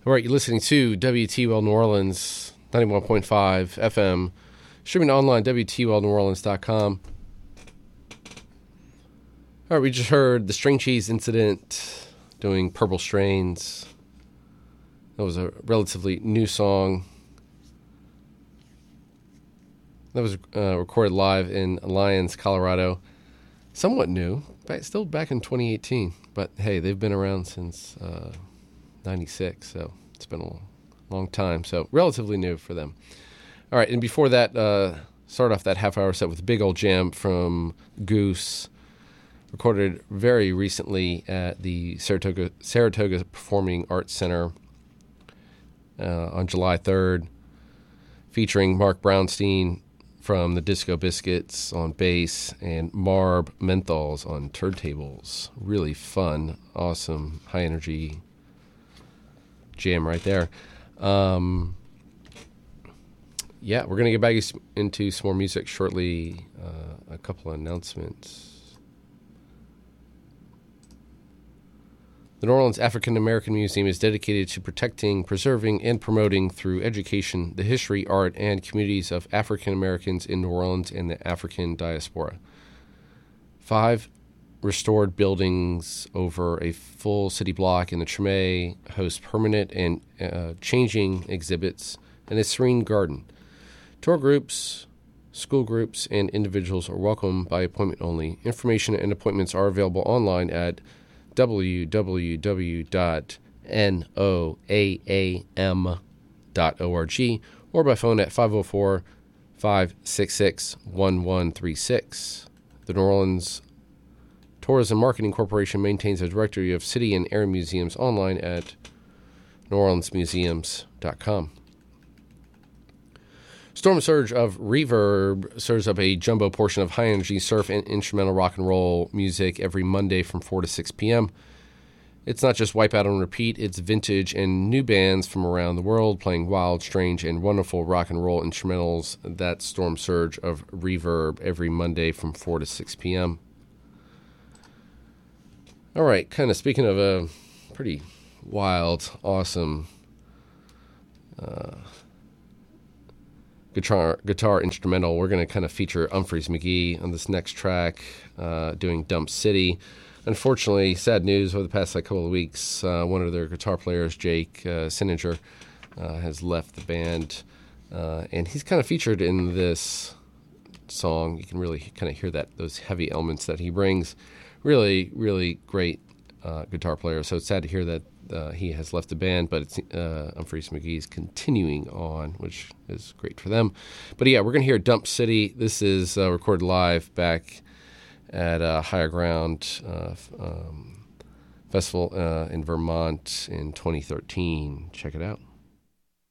All right, you're listening to WTUL New Orleans, 91.5 FM, streaming online, WTULNewOrleans.com. All right, we just heard the String Cheese Incident doing Purple Strains. That was a relatively new song. That was recorded live in Lyons, Colorado. Somewhat new, still back in 2018. But hey, they've been around since 96, so it's been a long time. So relatively new for them. All right, and before that, start off that half-hour set with Big Old Jam from Goose, recorded very recently at the Saratoga Performing Arts Center on July 3rd, featuring Mark Brownstein from the Disco Biscuits on bass and Marb Menthols on turntables. Really fun, awesome, high-energy jam right there. Yeah, we're going to get back into some more music shortly. A couple of announcements. The New Orleans African American Museum is dedicated to protecting, preserving, and promoting through education the history, art, and communities of African Americans in New Orleans and the African diaspora. 5 restored buildings over a full city block in the Treme host permanent and changing exhibits and a serene garden. Tour groups, school groups, and individuals are welcome by appointment only. Information and appointments are available online at www.noaam.org or by phone at 504-566-1136. The New Orleans Tourism Marketing Corporation maintains a directory of city and area museums online at neworleansmuseums.com. Storm Surge of Reverb serves up a jumbo portion of high-energy surf and instrumental rock and roll music every Monday from 4 to 6 p.m. It's not just wipe out and repeat, it's vintage and new bands from around the world playing wild, strange, and wonderful rock and roll instrumentals. That's Storm Surge of Reverb every Monday from 4 to 6 p.m. All right, kind of speaking of a pretty wild, awesome guitar instrumental, we're going to kind of feature Umphrey's McGee on this next track, doing Dump City. Unfortunately, sad news over the past couple of weeks, one of their guitar players, Jake Sininger, has left the band, and he's kind of featured in this song. You can really kind of hear those heavy elements that he brings. Really, really great guitar player. So it's sad to hear that he has left the band, but it's Umphrey's McGee's continuing on, which is great for them. But yeah, we're going to hear Dump City. This is recorded live back at Higher Ground Festival in Vermont in 2013. Check it out.